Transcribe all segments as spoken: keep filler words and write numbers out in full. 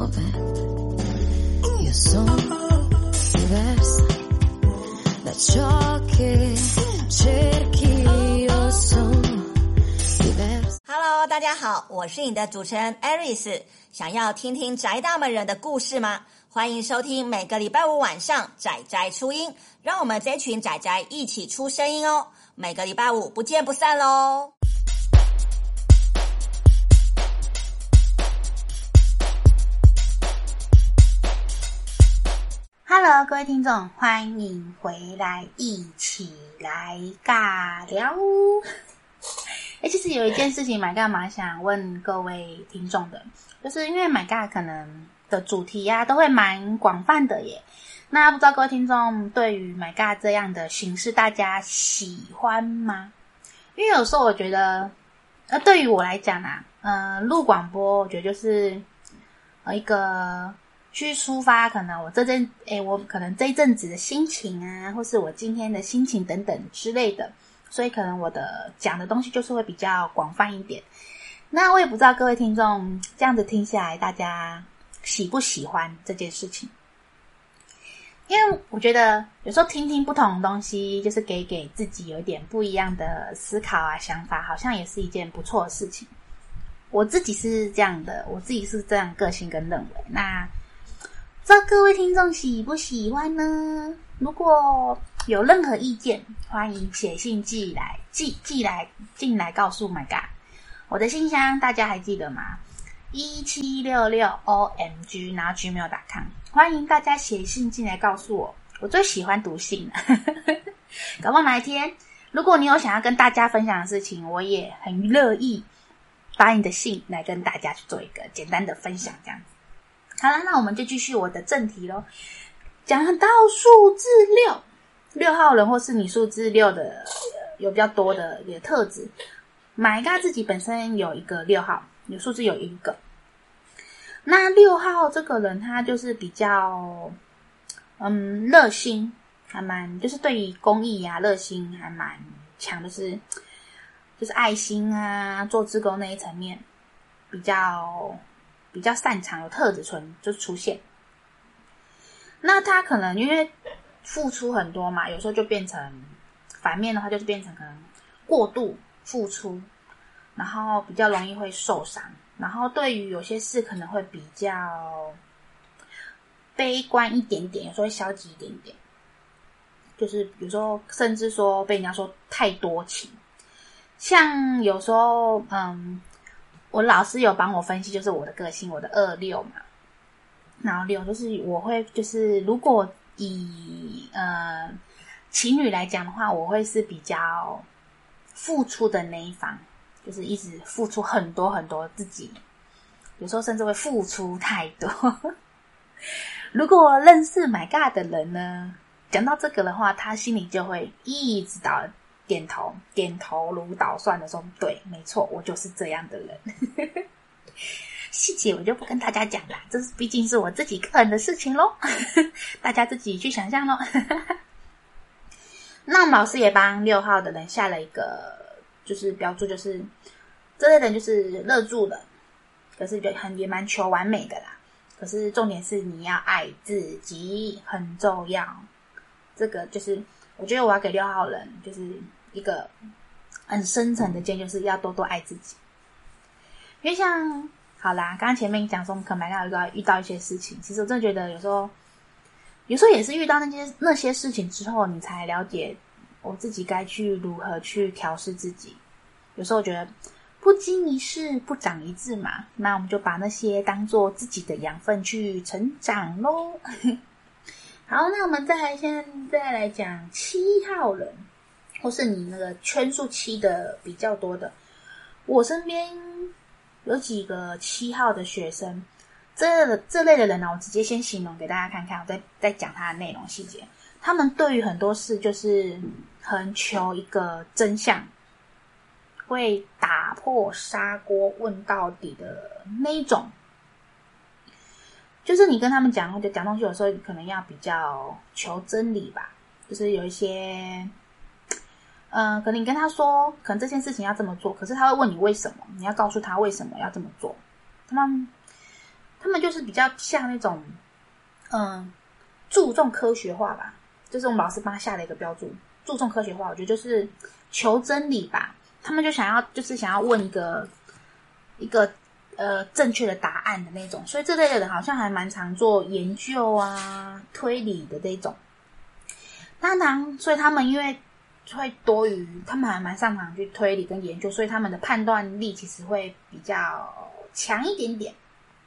moving. Io sono diversa da ciò che cerchi, io sono diversa。 Hello， 大家好，我是你的主持人 Aris。想要听听宅大们人的故事吗？欢迎收听每个礼拜五晚上宅宅出音，让我们这群宅宅一起出声音哦。每个礼拜五不见不散喽。 Hello， 各位听众，欢迎回来，一起来尬聊。欸，其实有一件事情蛮干嘛想问各位听众的，就是因为 My God 可能的主题啊都会蛮广泛的耶。那不知道各位听众对于 My God 这样的形式大家喜欢吗？因为有时候我觉得呃，对于我来讲啊，呃，录广播我觉得就是呃一个去抒发可能我这阵诶我可能这一阵子的心情啊，或是我今天的心情等等之类的，所以可能我的讲的东西就是会比较广泛一点。那我也不知道各位听众这样子听下来大家喜不喜欢这件事情，因为我觉得有时候听听不同的东西，就是给给自己有一点不一样的思考啊想法，好像也是一件不错的事情。我自己是这样的，我自己是这样个性跟认为。那不知道各位听众喜不喜欢呢？如果有任何意见，欢迎写信寄来寄寄来进来告诉 My God。 我的信箱大家还记得吗？一七六六 O M G 然后 gmail 点 com， 欢迎大家写信进来告诉我，我最喜欢读信了搞不好哪一天如果你有想要跟大家分享的事情，我也很乐意把你的信来跟大家去做一个简单的分享这样子。好啦，那我们就继续我的正题咯。讲到数字六，六号人或是你数字六的有比较多的一个特质。My God 自己本身有一个六号，有数字有一个。那六号这个人他就是比较嗯热心，还蛮就是对于公益啊热心还蛮强，就是就是爱心啊做志工那一层面比较比较擅长，有特质存就出现。那他可能因为付出很多嘛，有时候就变成反面的话，就是变成可能过度付出，然后比较容易会受伤，然后对于有些事可能会比较悲观一点点，有时候会消极一点点，就是有时候甚至说被人家说太多情。像有时候嗯我老师有帮我分析，就是我的个性，我的二六嘛，然后六就是我会就是如果以呃情侣来讲的话，我会是比较付出的那一方，就是一直付出很多很多自己，有时候甚至会付出太多如果认识 My God 的人呢，讲到这个的话，他心里就会一直到点头点头如捣蒜的说，对，没错，我就是这样的人细节我就不跟大家讲啦，这是毕竟是我自己个人的事情咯大家自己去想象咯那我们老师也帮六号的人下了一个就是标注，就是这类人就是热助的，可是很也蛮求完美的啦，可是重点是你要爱自己很重要。这个就是我觉得我要给六号人就是一个很深层的建议，就是要多多爱自己。因为像好啦，刚刚前面讲说我们可能遇到遇到一些事情，其实我真的觉得有时候有时候也是遇到那些那些事情之后，你才了解我自己该去如何去调试自己。有时候我觉得不经一事不长一智嘛，那我们就把那些当做自己的养分去成长咯好，那我们再来现在来讲七号人，或是你那个圈数七的比较多的。我身边有几个七号的学生，这类的这类的人呢，我直接先形容给大家看看，我再再讲他的内容细节。他们对于很多事就是很求一个真相，会打破砂锅问到底的那一种。就是你跟他们讲或者讲东西，有时候可能要比较求真理吧，就是有一些嗯、呃，可能你跟他说可能这件事情要这么做，可是他会问你为什么，你要告诉他为什么要这么做。他们他们就是比较像那种嗯注重科学化吧，就是我们老师帮他下了一个标注，注重科学化，我觉得就是求真理吧。他们就想要就是想要问一个一个呃正确的答案的那种，所以这类的人好像还蛮常做研究啊推理的这种。当然所以他们因为会多于他们还蛮擅长去推理跟研究，所以他们的判断力其实会比较强一点点。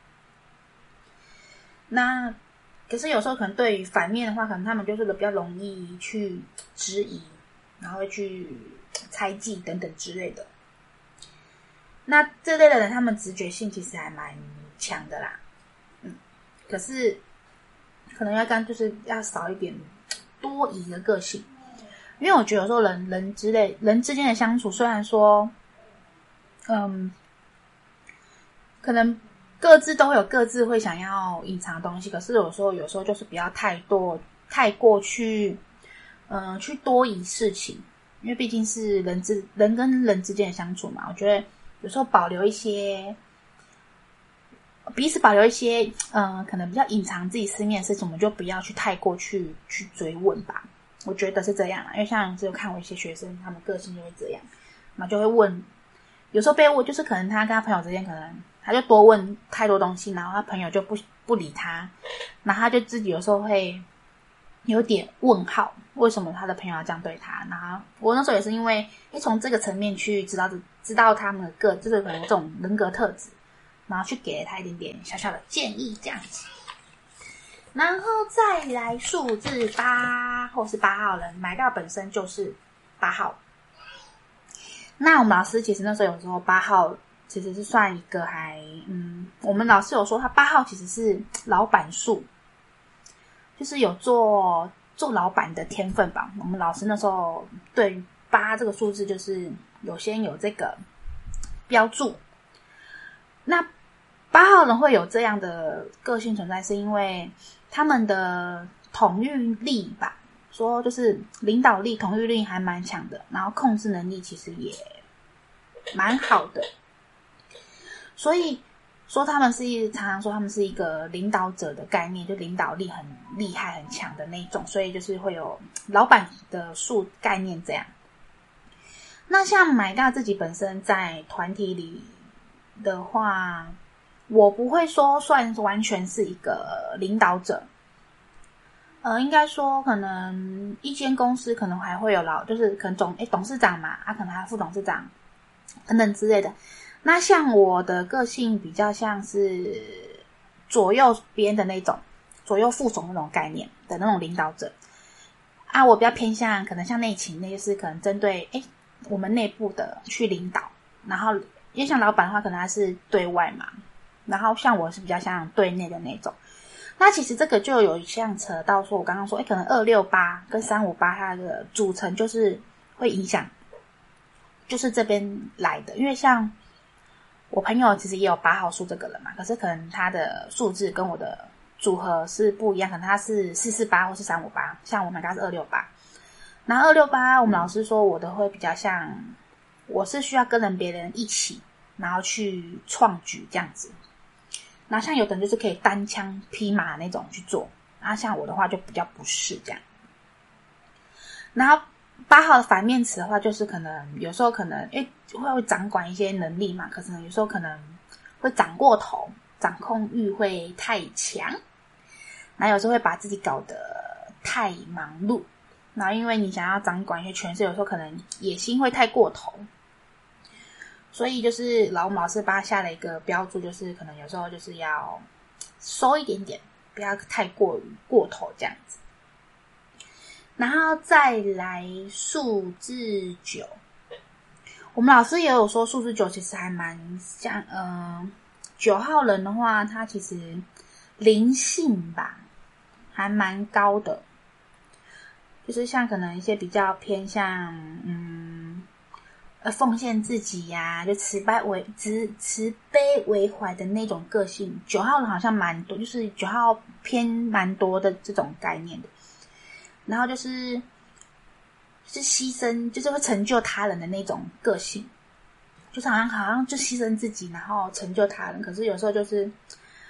那可是有时候可能对于反面的话，可能他们就是比较容易去质疑，然后会去猜忌等等之类的。那这类的人他们直觉性其实还蛮强的啦，嗯，可是可能要跟就是要少一点多疑的个性。因为我觉得有时候人人之类人之间的相处，虽然说嗯可能各自都会有各自会想要隐藏的东西，可是有时候有时候就是不要太多太过去嗯、呃、去多疑事情，因为毕竟是人之人跟人之间的相处嘛，我觉得有时候保留一些彼此保留一些嗯、呃、可能比较隐藏自己私密的事情，我们就不要去太过去去追问吧。我觉得是这样啦，因为像只有看我一些学生，他们个性就会这样，然后就会问，有时候被问就是可能他跟他朋友之间，可能他就多问太多东西，然后他朋友就不不理他，然后他就自己有时候会有点问号，为什么他的朋友要这样对他？然后我那时候也是因为从这个层面去知道知道他们的个就是可能这种人格特质，然后去给了他一点点小小的建议这样子。然后再来数字八或是八号人，买到本身就是八号。那我们老师其实那时候有时候八号其实是算一个还嗯，我们老师有说他八号其实是老板数，就是有做做老板的天分吧。我们老师那时候对于八这个数字就是有先有这个标注。那八号人会有这样的个性存在，是因为他们的统御力吧，说就是领导力、统御力还蛮强的，然后控制能力其实也蛮好的，所以说他们是常常说他们是一个领导者的概念，就领导力很厉害、很强的那种，所以就是会有老板的数概念这样。那像买大自己本身在团体里的话，我不会说算完全是一个领导者，呃，应该说可能一间公司可能还会有老，就是可能总诶董事长嘛，他、啊、可能还有副董事长等等之类的。那像我的个性比较像是左右边的那种，左右副总那种概念的那种领导者啊，我比较偏向可能像内勤，那就是可能针对诶我们内部的去领导，然后因为像老板的话，可能他是对外嘛。然后像我是比较像对内的那种，那其实这个就有像扯到说我刚刚说，诶可能二六八跟三五八它的组成就是会影响，就是这边来的。因为像我朋友其实也有八号数这个人嘛，可是可能他的数字跟我的组合是不一样，可能他是四四八或是三五八，像我们家是二六八。然后二六八我们老师说我的会比较像，我是需要跟人别人一起，然后去创举这样子。然后像有的人就是可以单枪匹马那种去做，然后像我的话就比较不是这样。然后八号的反面词的话，就是可能有时候可能诶会会掌管一些能力嘛，可是有时候可能会掌过头，掌控欲会太强，然后有时候会把自己搞得太忙碌，然后因为你想要掌管一些权势，有时候可能野心会太过头。所以就是老老师帮他下了一个标注，就是可能有时候就是要收一点点，不要太过于过头这样子。然后再来数字九，我们老师也有说数字九其实还蛮像，嗯、呃，九号人的话，他其实灵性吧还蛮高的，就是像可能一些比较偏向嗯。呃，奉献自己呀、啊，就慈悲为慈慈悲为怀的那种个性。九号人好像蛮多，就是九号偏蛮多的这种概念的。然后就是就是牺牲，就是会成就他人的那种个性，就是好像好像就牺牲自己，然后成就他人。可是有时候就是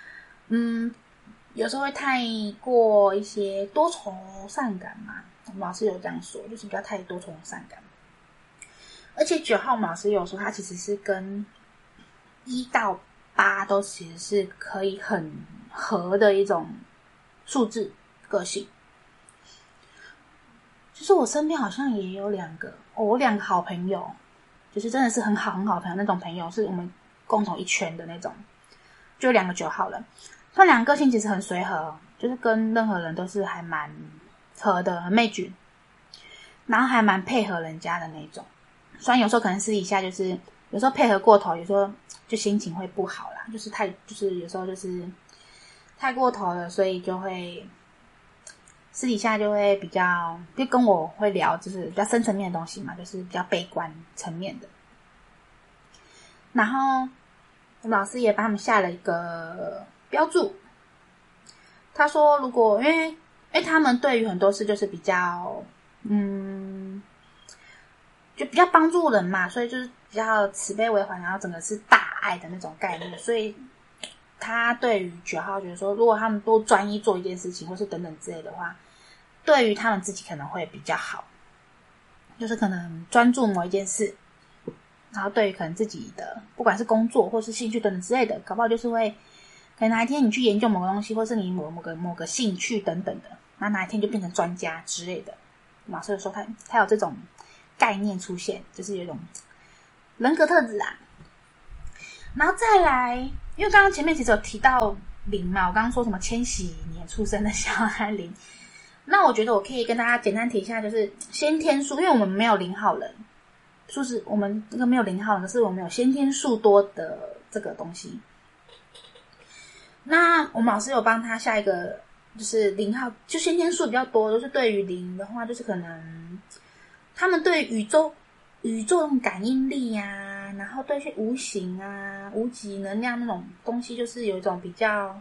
嗯，有时候会太过一些多愁善感嘛，我们老师有这样说，就是比较太多愁善感。而且九号老师有说，他其实是跟一到八都其实是可以很合的一种数字个性。就是我身边好像也有两个，哦、我两个好朋友，就是真的是很好很好的朋友那种朋友，是我们共同一圈的那种，就两个九号人。他们两个个性其实很随和，就是跟任何人都是还蛮合的，很媚举，然后还蛮配合人家的那种。虽然有时候可能私底下就是有时候配合过头，有时候就心情会不好啦，就是太就是有时候就是太过头了，所以就会私底下就会比较就跟我会聊就是比较深层面的东西嘛，就是比较悲观层面的。然后我们老师也帮他们下了一个标注，他说如果因为因为他们对于很多事就是比较嗯就比较帮助人嘛，所以就是比较慈悲为怀，然后整个是大爱的那种概念，所以他对于九号觉得说，如果他们多专一做一件事情，或是等等之类的话，对于他们自己可能会比较好，就是可能专注某一件事，然后对于可能自己的不管是工作或是兴趣等等之类的，搞不好就是会可能哪一天你去研究某个东西，或是你某某个某个兴趣等等的，那哪一天就变成专家之类的。老师说他他有这种概念出现，就是有一种人格特质啊。然后再来，因为刚刚前面其实有提到零嘛，我刚刚说什么千禧年出生的小孩零，那我觉得我可以跟大家简单提一下，就是先天数，因为我们没有零号人，数字我们这个没有零号人，可是我们有先天数多的这个东西。那我们老师有帮他下一个，就是零号，就先天数比较多，就是对于零的话，就是可能他们对宇宙宇宙那种感应力啊，然后对一些无形啊、无极能量那种东西，就是有一种比较，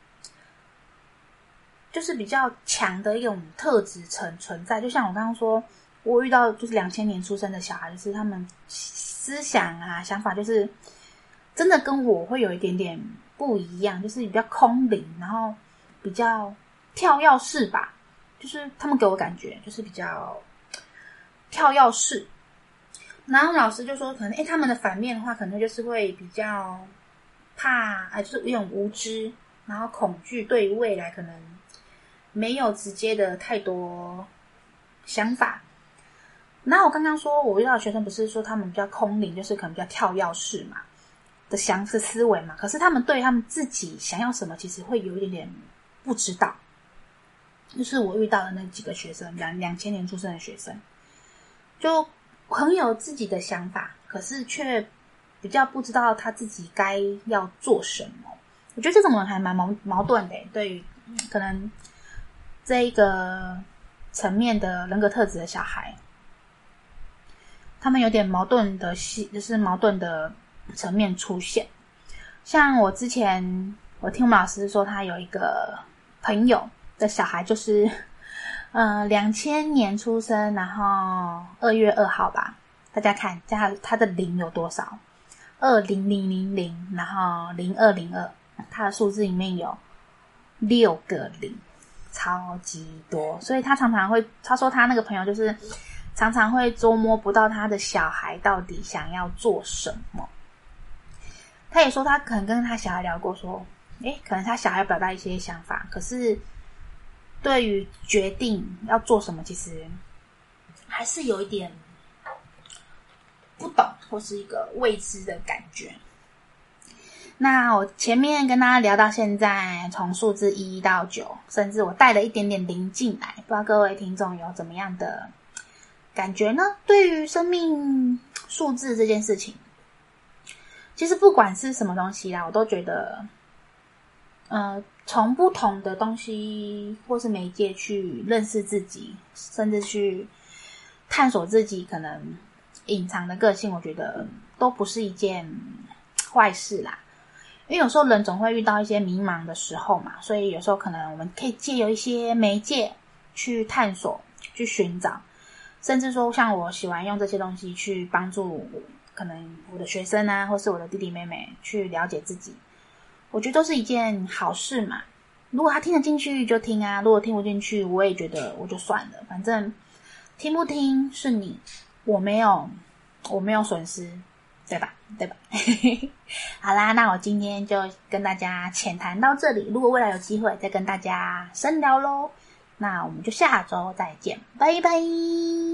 就是比较强的一种特质存存在。就像我刚刚说，我遇到就是两千年出生的小孩，就是他们思想啊、想法，就是真的跟我会有一点点不一样，就是比较空灵，然后比较跳跃式吧，就是他们给我感觉就是比较跳跃式。然后老师就说，可能诶他们的反面的话，可能就是会比较怕，哎，就是有点无知，然后恐惧，对于未来可能没有直接的太多想法。然后我刚刚说，我遇到的学生不是说他们比较空灵，就是可能比较跳跃式嘛的想法思维嘛，可是他们对他们自己想要什么，其实会有一点点不知道。就是我遇到的那几个学生，两两千年出生的学生，就很有自己的想法，可是却比较不知道他自己该要做什么。我觉得这种人还蛮矛矛盾的，对于可能这一个层面的人格特质的小孩，他们有点矛盾的，就是矛盾的层面出现。像我之前我听我们老师说，他有一个朋友的小孩，就是呃两千年出生，然后二月二号吧，大家看他他的零有多少？二零零零零，然后零二零二，他的数字里面有六个零，超级多。所以他常常会，他说他那个朋友就是常常会捉摸不到他的小孩到底想要做什么。他也说他可能跟他小孩聊过说，诶，可能他小孩表达一些想法，可是对于决定要做什么，其实还是有一点不懂，或是一个未知的感觉。那我前面跟大家聊到现在，从数字一到九，甚至我带了一点点零进来，不知道各位听众有怎么样的感觉呢？对于生命数字这件事情，其实不管是什么东西啦，我都觉得呃，从不同的东西或是媒介去认识自己，甚至去探索自己可能隐藏的个性，我觉得都不是一件坏事啦。因为有时候人总会遇到一些迷茫的时候嘛，所以有时候可能我们可以借由一些媒介去探索，去寻找，甚至说像我喜欢用这些东西去帮助可能我的学生啊，或是我的弟弟妹妹去了解自己， 我觉得都是一件好事嘛。如果他听得进去就听啊，如果听不进去，我也觉得我就算了，反正听不听是你，我没有，我没有损失，对吧？对吧？好啦，那我今天就跟大家浅谈到这里，如果未来有机会再跟大家深聊咯，那我们就下周再见，拜拜。